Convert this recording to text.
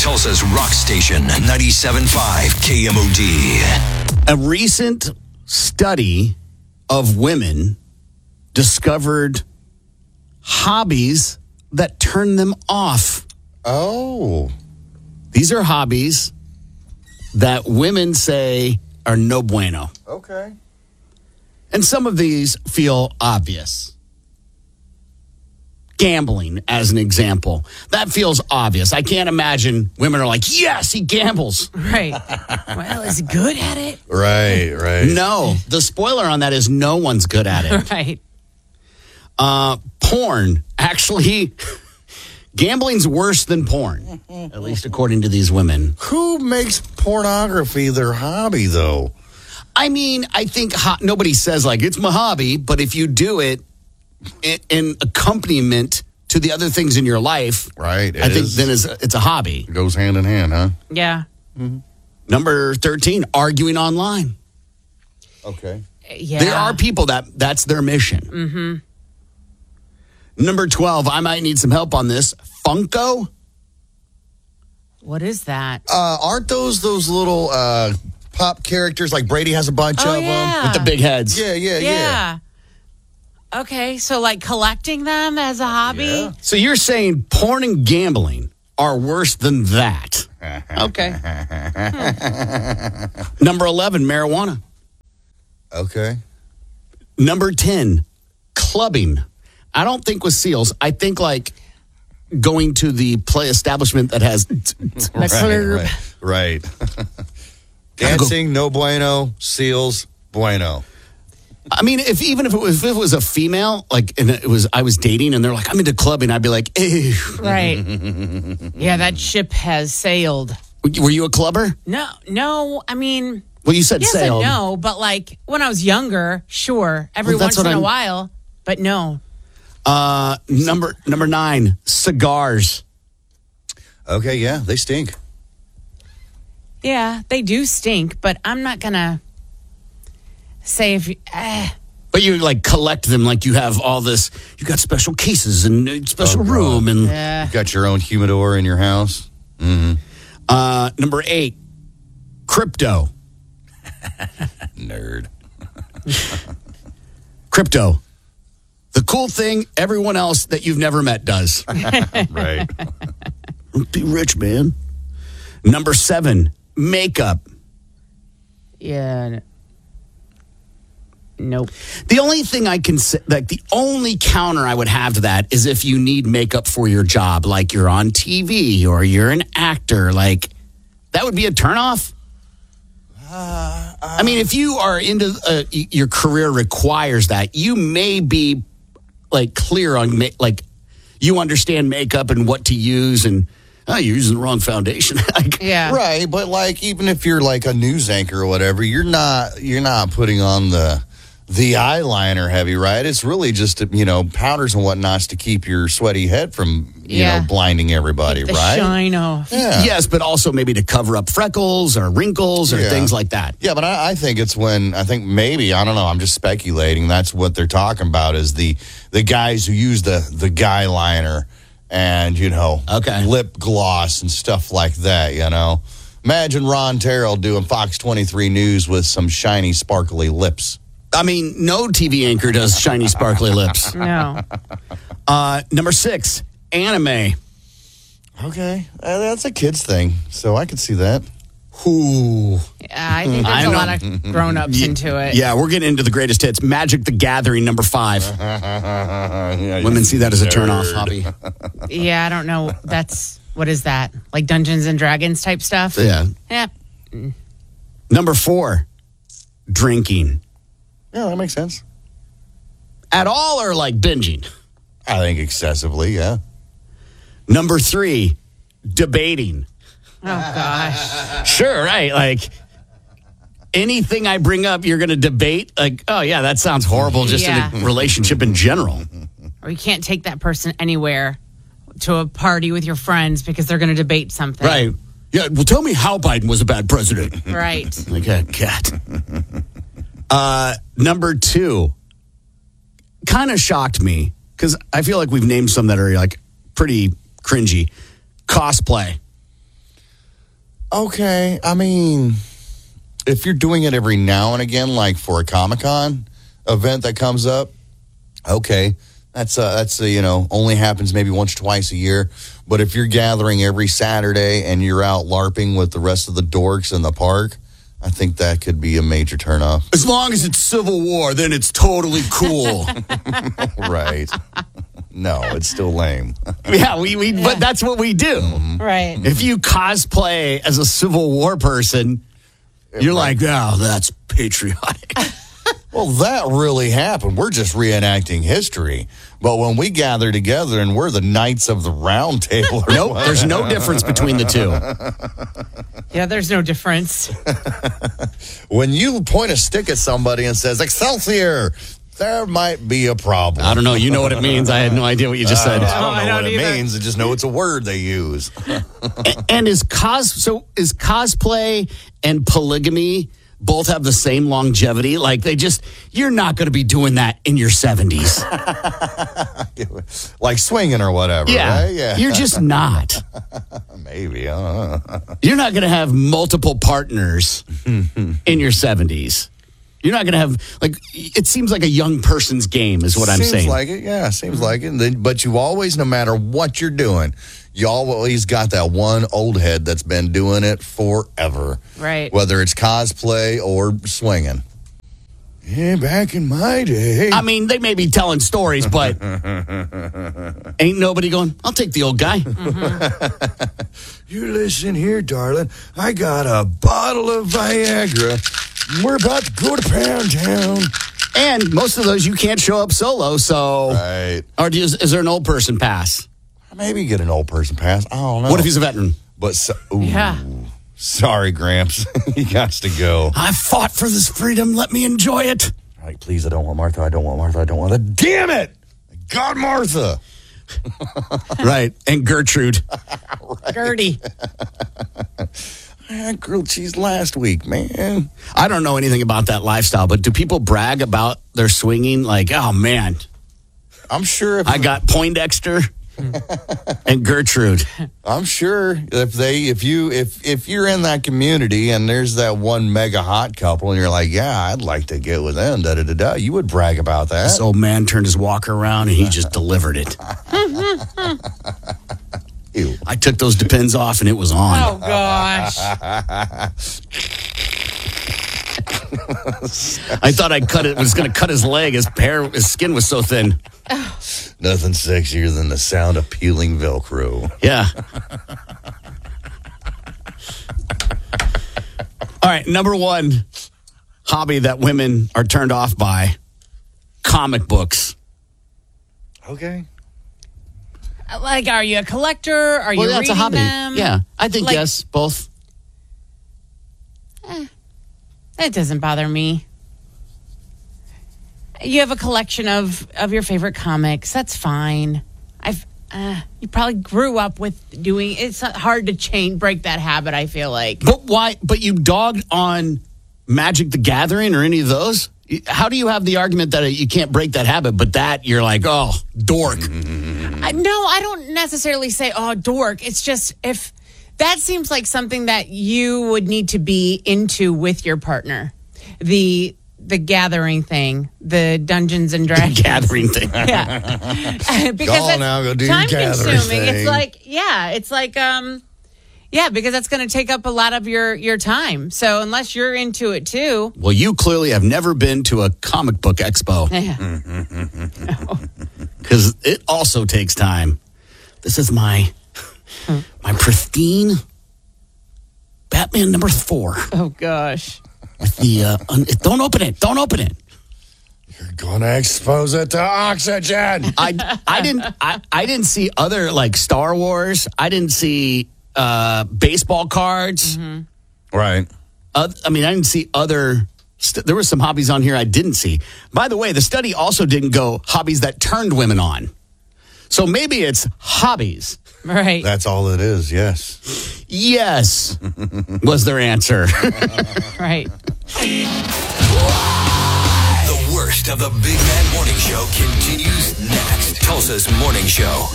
Tulsa's rock station, 97.5 KMOD. A recent study of women discovered hobbies that turn them off. Oh. These are hobbies that women say are no bueno. Okay. And some of these feel obvious. Gambling, as an example. That feels obvious. I can't imagine women are like, yes, he gambles. Right. Well, is he good at it? Right. No. The spoiler on that is no one's good at it. Right. Porn. Actually, gambling's worse than porn. At least according to these women. Who makes pornography their hobby, though? I mean, I think nobody says, like, it's my hobby, but if you do it in accompaniment to the other things in your life, right? I think then it's a hobby. It goes hand in hand, huh? Yeah. Mm-hmm. Number 13, arguing online. Okay. Yeah. There are people that's their mission. Mm-hmm. Number 12, I might need some help on this. Funko. What is that? Aren't those little pop characters like Brady has a bunch of them with the big heads? Yeah. Okay, so like collecting them as a hobby? Yeah. So you're saying porn and gambling are worse than that? Okay. Number 11, marijuana. Okay. Number 10, clubbing. I don't think with SEALs. I think like going to the play establishment that has Right. Dancing, no bueno. SEALs, bueno. I mean, if it was a female, like, and I was dating, and they're like, I'm into clubbing, I'd be like, ew. Right. Yeah, that ship has sailed. Were you a clubber? No. I mean, well, you said yes sailed. and no, but like when I was younger, sure, every once in a while, but no. Number 9, cigars. Okay, yeah, they stink. Yeah, they do stink, but I'm not gonna say if you. But you like collect them, like you have all this. You got special cases and special room, and you got your own humidor in your house. Mm-hmm. Number 8, crypto. Nerd. Crypto. The cool thing everyone else that you've never met does. Right. Be rich, man. Number 7, makeup. Yeah. Nope. The only thing I can say, like the only counter I would have to that is if you need makeup for your job, like you're on TV or you're an actor, like that would be a turnoff. I mean, if you are into your career requires that, you may be like clear on like you understand makeup and what to use, and you're using the wrong foundation. Yeah, right. But like, even if you're like a news anchor or whatever, you're not putting on the eyeliner heavy, right? It's really just, powders and whatnots to keep your sweaty head from, blinding everybody, the right? Shine off. Yeah. Yes, but also maybe to cover up freckles or wrinkles or things like that. Yeah, but I think it's maybe, I don't know, I'm just speculating. That's what they're talking about is the guys who use the guy liner and, lip gloss and stuff like that, Imagine Ron Terrell doing Fox 23 News with some shiny, sparkly lips. I mean, no TV anchor does shiny, sparkly lips. No. Number 6, anime. Okay. That's a kid's thing, so I could see that. Ooh. I think there's a lot of grown-ups into it. Yeah, we're getting into the greatest hits. Magic the Gathering, number 5. Women see that as a turn-off hobby. Yeah, I don't know. What is that? Like Dungeons and Dragons type stuff? Yeah. Yeah. Number 4, drinking. Yeah, that makes sense. At all or like binging? I think excessively, yeah. Number 3, debating. Oh, gosh. Sure, right. Like anything I bring up, you're going to debate. Like, oh, yeah, that sounds horrible just in a relationship in general. Or you can't take that person anywhere to a party with your friends because they're going to debate something. Right. Yeah, well, tell me how Biden was a bad president. Right. Like a cat. Number 2, kind of shocked me because I feel like we've named some that are like pretty cringy. Cosplay. Okay, I mean, if you're doing it every now and again, like for a Comic-Con event that comes up, okay, that's only happens maybe once or twice a year. But if you're gathering every Saturday and you're out LARPing with the rest of the dorks in the park, I think that could be a major turnoff. As long as it's Civil War, then it's totally cool. Right. No, it's still lame. Yeah, but that's what we do. Right. If you cosplay as a Civil War person, you're like, oh, that's patriotic. Well, that really happened. We're just reenacting history. But when we gather together and we're the Knights of the Round Table. Nope, there's no difference between the two. Yeah, there's no difference. When you point a stick at somebody and says, Excelsior, there might be a problem. I don't know. You know what it means. I had no idea what you just said. I don't know what it means. I just know it's a word they use. And is cosplay and polygamy both have the same longevity? Like you're not going to be doing that in your 70s. Like swinging or whatever, yeah. Right? Yeah. You're just not. Maybe. I don't know. You're not going to have multiple partners in your 70s. You're not going to have, it seems like a young person's game is what I'm saying. Seems like it, yeah. Seems like it. But you always, no matter what you're doing, you always got that one old head that's been doing it forever. Right. Whether it's cosplay or swinging. Yeah, back in my day. I mean, they may be telling stories, but ain't nobody going, I'll take the old guy. You listen here, darling. I got a bottle of Viagra. We're about to go to Pound Town. And most of those, you can't show up solo, so. Right. Or is there an old person pass? Maybe get an old person pass. I don't know. What if he's a veteran? But yeah. Sorry, Gramps. He got to go. I fought for this freedom. Let me enjoy it. Like, please, I don't want Martha. I don't want Martha. I don't want that. Damn it! God, Martha. Right. And Gertrude. Right. Gertie. I had grilled cheese last week, man. I don't know anything about that lifestyle, but do people brag about their swinging? Like, oh, man. I'm sure I got Poindexter and Gertrude. I'm sure if you're in that community and there's that one mega hot couple and you're like, yeah, I'd like to get with them, da-da-da-da, you would brag about that. This old man turned his walker around and he just delivered it. Ew. I took those Depends off and it was on. Oh, gosh. I thought I was going to cut his leg. His skin was so thin. Nothing sexier than the sound of peeling Velcro. Yeah. All right, number one hobby that women are turned off by, comic books. Okay. Like, are you a collector? Are you that's reading a hobby. them? Yeah, I think yes, both. It doesn't bother me. You have a collection of your favorite comics. That's fine. You probably grew up with doing. It's hard to break that habit, I feel like. But why? But you dogged on Magic the Gathering or any of those? How do you have the argument that you can't break that habit, but that you're like, oh, dork? No, I don't necessarily say, oh, dork. It's just if that seems like something that you would need to be into with your partner. The gathering thing, the Dungeons and Dragons. The gathering thing. Yeah. Because go do time your gathering consuming. thing. It's like, because that's going to take up a lot of your time. So unless you're into it too. Well, you clearly have never been to a comic book expo. Because it also takes time. This is my pristine Batman number 4. Oh, gosh. With the don't open it. Don't open it. You're gonna expose it to oxygen. I didn't see other like Star Wars. I didn't see baseball cards. Mm-hmm. Right. I didn't see other. There were some hobbies on here I didn't see. By the way, the study also didn't go hobbies that turned women on. So maybe it's hobbies. Right. That's all it is. Yes. Yes, was their answer. Right. The worst of the Big Man Morning Show continues next. Tulsa's Morning Show,